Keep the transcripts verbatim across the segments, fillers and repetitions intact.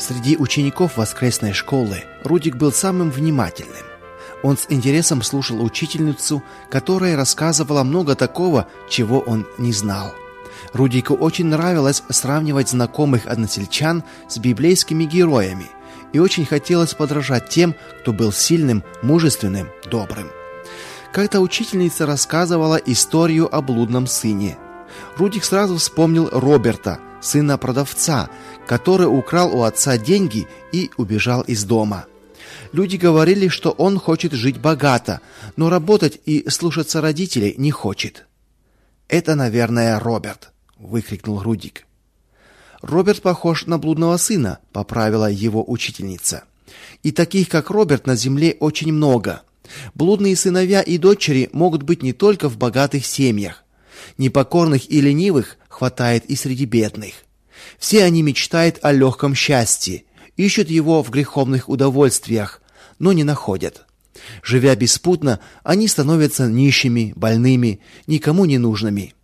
Среди учеников воскресной школы Рудик был самым внимательным. Он с интересом слушал учительницу, которая рассказывала много такого, чего он не знал. Рудику очень нравилось сравнивать знакомых односельчан с библейскими героями, и очень хотелось подражать тем, кто был сильным, мужественным, добрым. Как-то учительница рассказывала историю о блудном сыне. Рудик сразу вспомнил Роберта, сына продавца, который украл у отца деньги и убежал из дома. Люди говорили, что он хочет жить богато, но работать и слушаться родителей не хочет. «Это, наверное, Роберт», — выкрикнул Рудик. «Роберт похож на блудного сына», — поправила его учительница. «И таких, как Роберт, на земле очень много. Блудные сыновья и дочери могут быть не только в богатых семьях. Непокорных и ленивых хватает и среди бедных. Все они мечтают о легком счастье, ищут его в греховных удовольствиях, но не находят. Живя беспутно, они становятся нищими, больными, никому не нужными.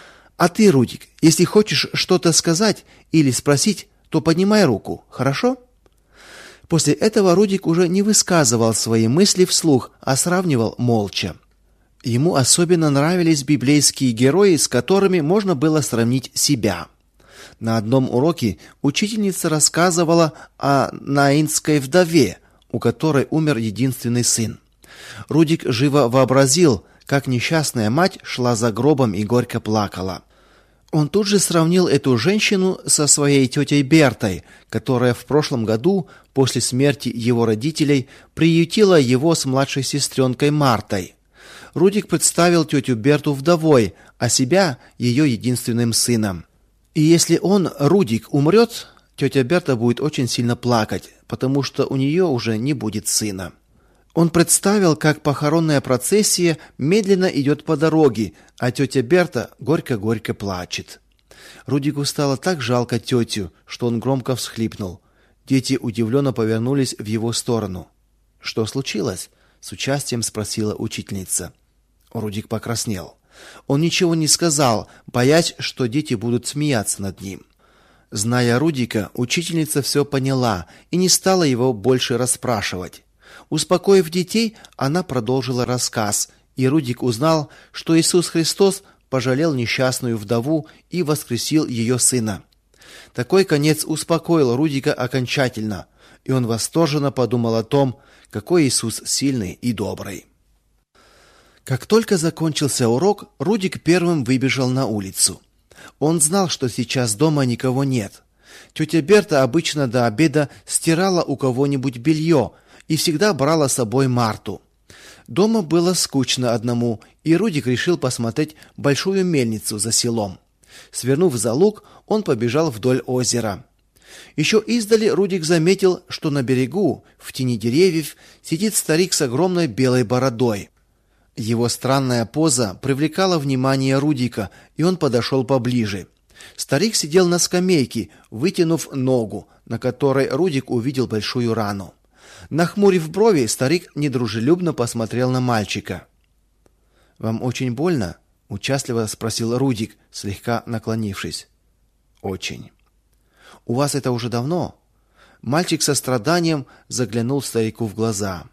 А ты, Рудик, если хочешь что-то сказать или спросить, то поднимай руку, хорошо?» После этого Рудик уже не высказывал свои мысли вслух, а сравнивал молча. Ему особенно нравились библейские герои, с которыми можно было сравнить себя. На одном уроке учительница рассказывала о наинской вдове, у которой умер единственный сын. Рудик живо вообразил, как несчастная мать шла за гробом и горько плакала. Он тут же сравнил эту женщину со своей тетей Бертой, которая в прошлом году, после смерти его родителей, приютила его с младшей сестренкой Мартой. Рудик представил тетю Берту вдовой, а себя ее единственным сыном. И если он, Рудик, умрет, тетя Берта будет очень сильно плакать, потому что у нее уже не будет сына. Он представил, как похоронная процессия медленно идет по дороге, а тетя Берта горько-горько плачет. Рудику стало так жалко тетю, что он громко всхлипнул. Дети удивленно повернулись в его сторону. «Что случилось?» — с участием спросила учительница. Рудик покраснел. Он ничего не сказал, боясь, что дети будут смеяться над ним. Зная Рудика, учительница все поняла и не стала его больше расспрашивать. Успокоив детей, она продолжила рассказ, и Рудик узнал, что Иисус Христос пожалел несчастную вдову и воскресил ее сына. Такой конец успокоил Рудика окончательно, и он восторженно подумал о том, какой Иисус сильный и добрый. Как только закончился урок, Рудик первым выбежал на улицу. Он знал, что сейчас дома никого нет. Тетя Берта обычно до обеда стирала у кого-нибудь белье и всегда брала с собой Марту. Дома было скучно одному, и Рудик решил посмотреть большую мельницу за селом. Свернув за луг, он побежал вдоль озера. Еще издали Рудик заметил, что на берегу, в тени деревьев, сидит старик с огромной белой бородой. Его странная поза привлекала внимание Рудика, и он подошел поближе. Старик сидел на скамейке, вытянув ногу, на которой Рудик увидел большую рану. Нахмурив брови, старик недружелюбно посмотрел на мальчика. «Вам очень больно?» — участливо спросил Рудик, слегка наклонившись. «Очень». «У вас это уже давно?» Мальчик со страданием заглянул старику в глаза.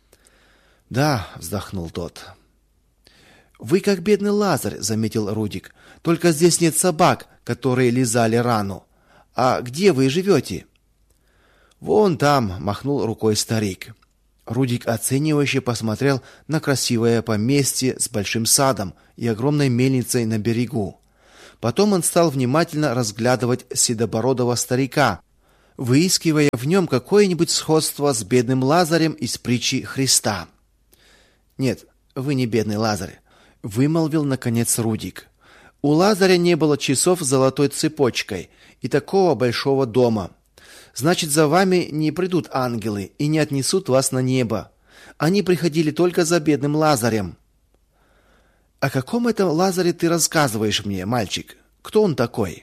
«Да», — вздохнул тот. «Вы как бедный Лазарь», — заметил Рудик. «Только здесь нет собак, которые лизали рану. А где вы живете?» «Вон там», — махнул рукой старик. Рудик оценивающе посмотрел на красивое поместье с большим садом и огромной мельницей на берегу. Потом он стал внимательно разглядывать седобородого старика, выискивая в нем какое-нибудь сходство с бедным Лазарем из притчи Христа. «Нет, вы не бедный Лазарь», — вымолвил наконец Рудик. «У Лазаря не было часов с золотой цепочкой и такого большого дома. Значит, за вами не придут ангелы и не отнесут вас на небо. Они приходили только за бедным Лазарем». «О каком это Лазаре ты рассказываешь мне, мальчик? Кто он такой?»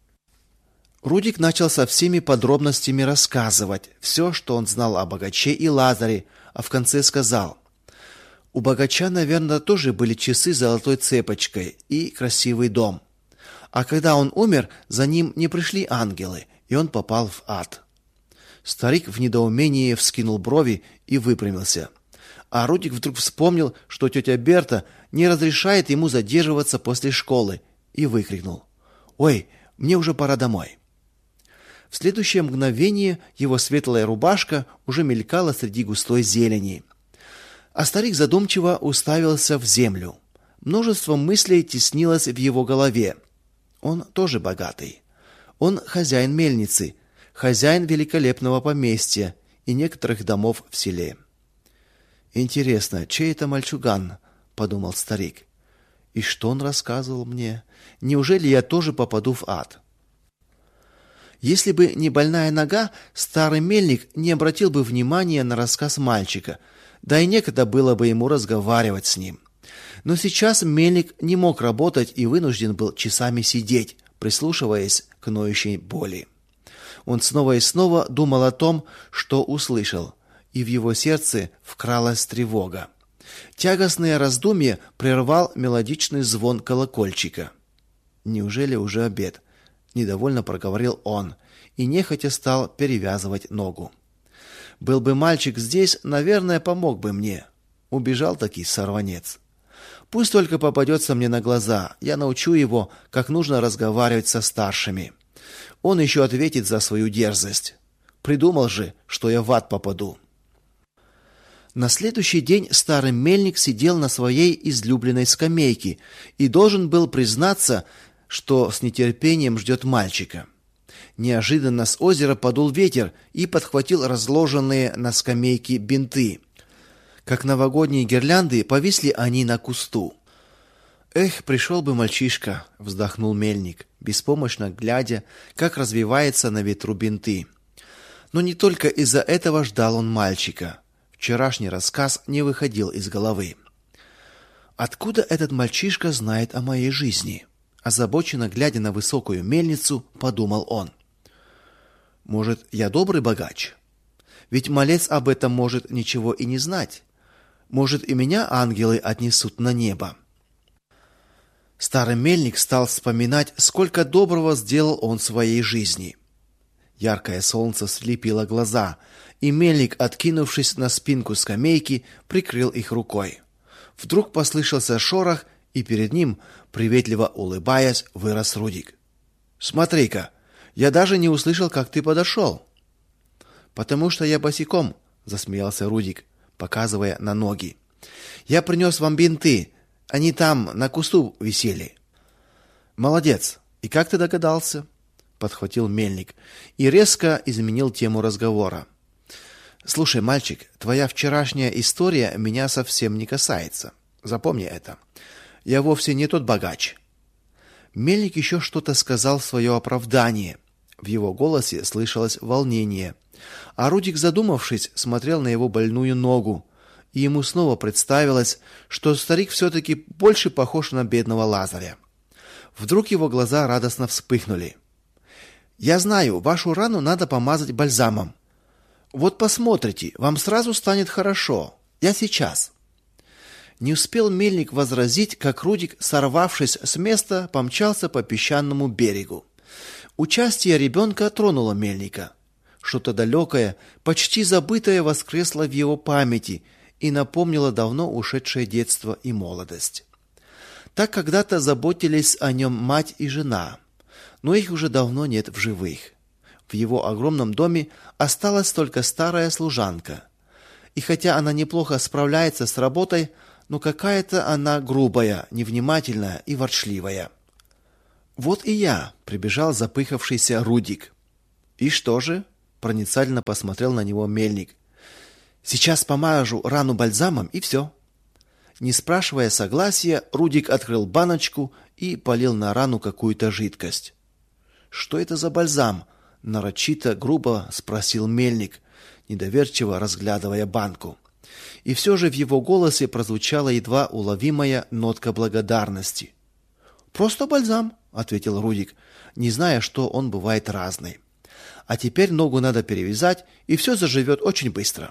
Рудик начал со всеми подробностями рассказывать все, что он знал о богаче и Лазаре, а в конце сказал: «У богача, наверное, тоже были часы с золотой цепочкой и красивый дом. А когда он умер, за ним не пришли ангелы, и он попал в ад». Старик в недоумении вскинул брови и выпрямился. А Рудик вдруг вспомнил, что тетя Берта не разрешает ему задерживаться после школы, и выкрикнул: «Ой, мне уже пора домой». В следующее мгновение его светлая рубашка уже мелькала среди густой зелени. А старик задумчиво уставился в землю. Множество мыслей теснилось в его голове. Он тоже богатый. Он хозяин мельницы, хозяин великолепного поместья и некоторых домов в селе. «Интересно, чей это мальчуган?» – подумал старик. «И что он рассказывал мне? Неужели я тоже попаду в ад?» Если бы не больная нога, старый мельник не обратил бы внимания на рассказ мальчика, да и некогда было бы ему разговаривать с ним. Но сейчас мельник не мог работать и вынужден был часами сидеть, прислушиваясь к ноющей боли. Он снова и снова думал о том, что услышал, и в его сердце вкралась тревога. Тягостное раздумье прервал мелодичный звон колокольчика. «Неужели уже обед?» — недовольно проговорил он и нехотя стал перевязывать ногу. «Был бы мальчик здесь, наверное, помог бы мне. Убежал таки сорванец. Пусть только попадется мне на глаза, я научу его, как нужно разговаривать со старшими. Он еще ответит за свою дерзость. Придумал же, что я в ад попаду». На следующий день старый мельник сидел на своей излюбленной скамейке и должен был признаться, что с нетерпением ждет мальчика. Неожиданно с озера подул ветер и подхватил разложенные на скамейке бинты. Как новогодние гирлянды повисли они на кусту. «Эх, пришел бы мальчишка», — вздохнул мельник, беспомощно глядя, как развивается на ветру бинты. Но не только из-за этого ждал он мальчика. Вчерашний рассказ не выходил из головы. «Откуда этот мальчишка знает о моей жизни?» Озабоченно глядя на высокую мельницу, подумал он. «Может, я добрый богач? Ведь малец об этом может ничего и не знать. Может, и меня ангелы отнесут на небо». Старый мельник стал вспоминать, сколько доброго сделал он в своей жизни. Яркое солнце слепило глаза, и мельник, откинувшись на спинку скамейки, прикрыл их рукой. Вдруг послышался шорох, и перед ним, приветливо улыбаясь, вырос Рудик. «Смотри-ка, я даже не услышал, как ты подошел». «Потому что я босиком», — засмеялся Рудик, показывая на ноги. «Я принес вам бинты, они там на кусту висели». «Молодец, и как ты догадался?» — подхватил мельник и резко изменил тему разговора. «Слушай, мальчик, твоя вчерашняя история меня совсем не касается. Запомни это. Я вовсе не тот богач». Мельник еще что-то сказал в свое оправдание. В его голосе слышалось волнение. А Рудик, задумавшись, смотрел на его больную ногу, и ему снова представилось, что старик все-таки больше похож на бедного Лазаря. Вдруг его глаза радостно вспыхнули. «Я знаю, вашу рану надо помазать бальзамом. Вот посмотрите, вам сразу станет хорошо. Я сейчас». Не успел мельник возразить, как Рудик, сорвавшись с места, помчался по песчаному берегу. Участие ребенка тронуло мельника. Что-то далекое, почти забытое воскресло в его памяти и напомнило давно ушедшее детство и молодость. Так когда-то заботились о нем мать и жена, но их уже давно нет в живых. В его огромном доме осталась только старая служанка. И хотя она неплохо справляется с работой, но какая-то она грубая, невнимательная и ворчливая. «Вот и я», — прибежал запыхавшийся Рудик. «И что же?» — проницательно посмотрел на него мельник. «Сейчас помажу рану бальзамом, и все». Не спрашивая согласия, Рудик открыл баночку и полил на рану какую-то жидкость. «Что это за бальзам?» — нарочито грубо спросил мельник, недоверчиво разглядывая банку. И все же в его голосе прозвучала едва уловимая нотка благодарности. «Просто бальзам», — ответил Рудик, не зная, что он бывает разный. «А теперь ногу надо перевязать, и все заживет очень быстро».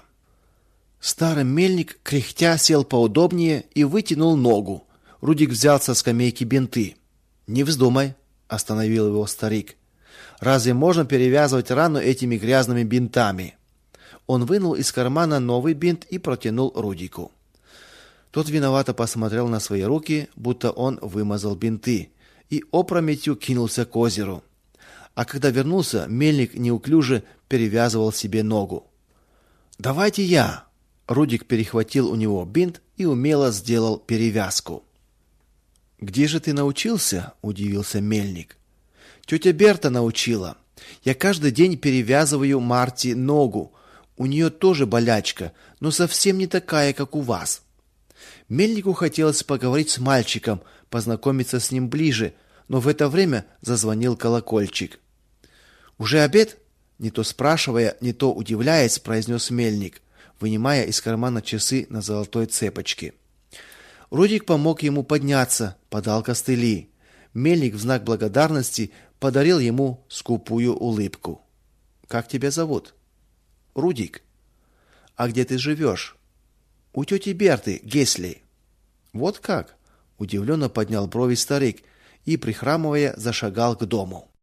Старый мельник, кряхтя, сел поудобнее и вытянул ногу. Рудик взял со скамейки бинты. «Не вздумай», — остановил его старик. Разве можно перевязывать рану этими грязными бинтами? Он вынул из кармана новый бинт и протянул Рудику. Тот виновато посмотрел на свои руки, будто он вымазал бинты, и опрометью кинулся к озеру. А когда вернулся, мельник неуклюже перевязывал себе ногу. «Давайте я!» Рудик перехватил у него бинт и умело сделал перевязку. «Где же ты научился?» – удивился мельник. «Тетя Берта научила. Я каждый день перевязываю Марте ногу. У нее тоже болячка, но совсем не такая, как у вас». Мельнику хотелось поговорить с мальчиком, познакомиться с ним ближе, но в это время зазвонил колокольчик. «Уже обед?» – не то спрашивая, не то удивляясь, произнес мельник, вынимая из кармана часы на золотой цепочке. Рудик помог ему подняться, подал костыли. Мельник в знак благодарности подарил ему скупую улыбку. «Как тебя зовут?» «Рудик». «А где ты живешь?» «У тети Берты, Гесли». «Вот как?» – удивленно поднял брови старик и, прихрамывая, зашагал к дому.